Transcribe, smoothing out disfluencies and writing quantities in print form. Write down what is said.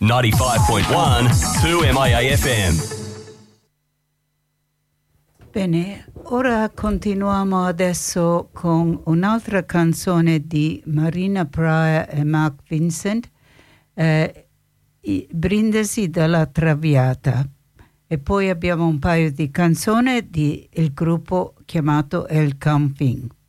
95.1 2MIA FM. Bene, ora continuiamo adesso con un'altra canzone di Marina Praia e Mark Vincent, Brindisi dalla Traviata. E poi abbiamo un paio di canzoni del gruppo chiamato El Camping.